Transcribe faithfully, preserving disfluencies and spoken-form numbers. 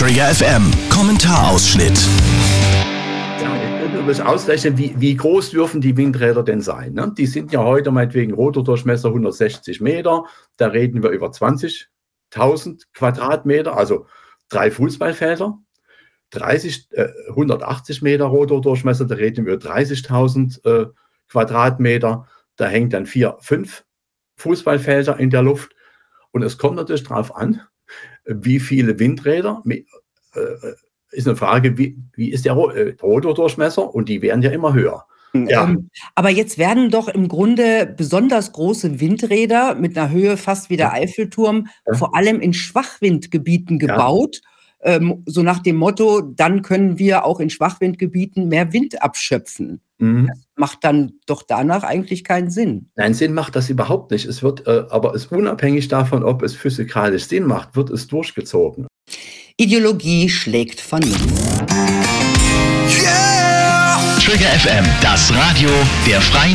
Trigger F M Kommentarausschnitt. Ja, ich würde das ausrechnen, wie, wie groß dürfen die Windräder denn sein? Ne? Die sind ja heute meinetwegen Rotordurchmesser hundertsechzig Meter. Da reden wir über zwanzigtausend Quadratmeter, also drei Fußballfelder. dreißig, äh, hundertachtzig Meter Rotordurchmesser, da reden wir über dreißigtausend äh, Quadratmeter. Da hängen dann vier, fünf Fußballfelder in der Luft. Und es kommt natürlich darauf an, wie viele Windräder, äh, ist eine Frage, wie, wie ist der Rotordurchmesser? Und die werden ja immer höher. Ja. Ähm, aber jetzt werden doch im Grunde besonders große Windräder mit einer Höhe fast wie der Ja. Eiffelturm Ja. vor allem in Schwachwindgebieten Ja. gebaut. Ähm, so nach dem Motto, dann können wir auch in Schwachwindgebieten mehr Wind abschöpfen. Mhm. Das macht dann doch danach eigentlich keinen Sinn. Nein, Sinn macht das überhaupt nicht. Es wird, äh, aber es unabhängig davon, ob es physikalisch Sinn macht, wird es durchgezogen. Ideologie schlägt Vernunft. Yeah! Trigger F M, das Radio der Freien